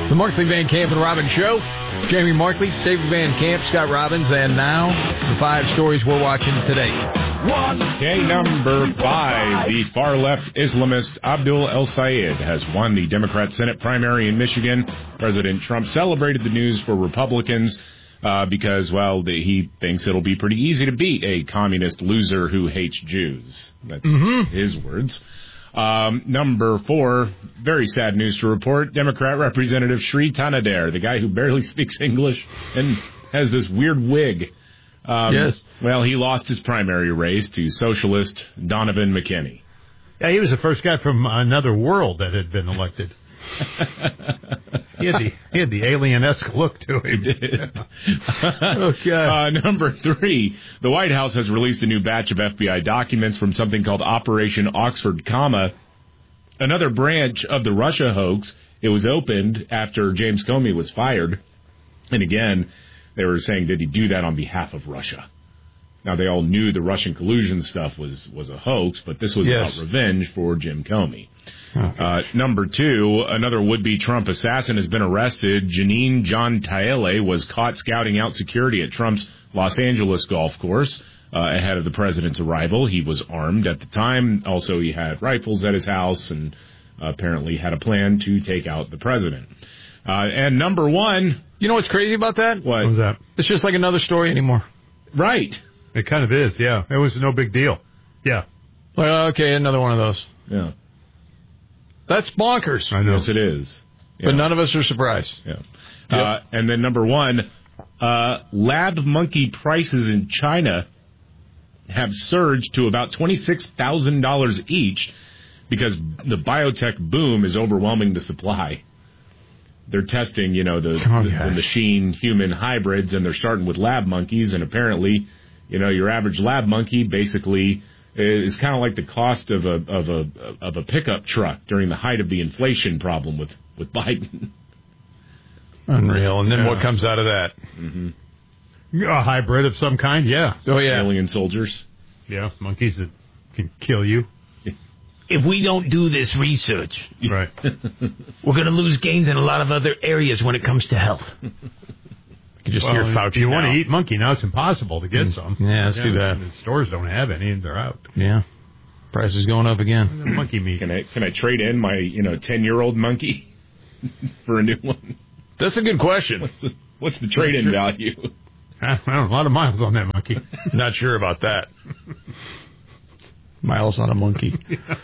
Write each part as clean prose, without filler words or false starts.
The Markley, Van Camp, and Robbins Show. Jamie Markley, David Van Camp, Scott Robbins, and now the 5 stories we're watching today. Okay, number 5. The far-left Islamist Abdul El-Sayed has won the Democrat Senate primary in Michigan. President Trump celebrated the news for Republicans because, well, he thinks it'll be pretty easy to beat a communist loser who hates Jews. That's his words. Number 4, very sad news to report. Democrat Representative Sri Tanadare, the guy who barely speaks English and has this weird wig. Yes. Well, he lost his primary race to socialist Donovan McKinney. Yeah, he was the first guy from another world that had been elected. He had the alien-esque look to him. He did. Okay. Number 3, the White House has released a new batch of FBI documents from something called Operation Oxford Comma, another branch of the Russia hoax. It was opened after James Comey was fired. And again, they were saying, did he do that on behalf of Russia? Now, they all knew the Russian collusion stuff was a hoax, but this was about revenge for Jim Comey. Okay. Number 2, another would-be Trump assassin has been arrested. Janine John Taele was caught scouting out security at Trump's Los Angeles golf course ahead of the president's arrival. He was armed at the time. Also, he had rifles at his house and apparently had a plan to take out the president. And number 1... You know what's crazy about that? What was that? It's just like another story anymore. Right. It kind of is, yeah. It was no big deal. Yeah. Well, okay, another one of those. Yeah. That's bonkers. I know. Yes, it is. Yeah. But none of us are surprised. Yeah. Yep. And then number 1, lab monkey prices in China have surged to about $26,000 each because the biotech boom is overwhelming the supply. They're testing, the machine-human hybrids, and they're starting with lab monkeys, and apparently, your average lab monkey basically is kind of like the cost of a pickup truck during the height of the inflation problem with Biden. Unreal. And then what comes out of that? Mm-hmm. A hybrid of some kind, yeah. Oh, yeah. Alien soldiers. Yeah, monkeys that can kill you. If we don't do this research, right, we're going to lose gains in a lot of other areas when it comes to health. You can just hear Fauci. If you want to eat monkey, now it's impossible to get some. Yeah, let's do that. The stores don't have any, and they're out. Yeah. Price is going up again. Monkey meat. Can I trade in my 10-year-old monkey for a new one? That's a good question. What's the trade-in value? I don't know, a lot of miles on that monkey. Not sure about that. Miles on a monkey.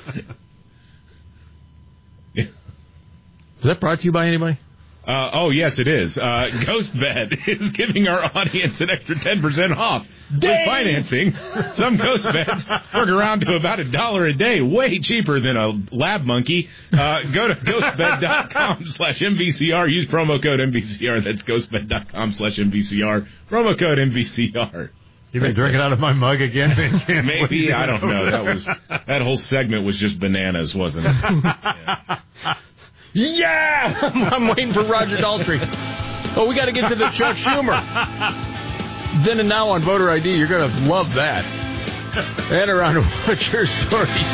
Yeah. Is that brought to you by anybody? Oh, yes, it is. GhostBed is giving our audience an extra 10% off with financing. Some GhostBeds work around to about $1 a day, way cheaper than a lab monkey. Go to ghostbed.com/MVCR. Use promo code MVCR. That's ghostbed.com/MVCR. Promo code MVCR. You've been drinking out of my mug again? Maybe, I don't know. That whole segment was just bananas, wasn't it? Yeah! I'm waiting for Roger Daltrey. Oh, we got to get to the Chuck Schumer. Then and now on voter ID, you're going to love that. And around to watch your stories.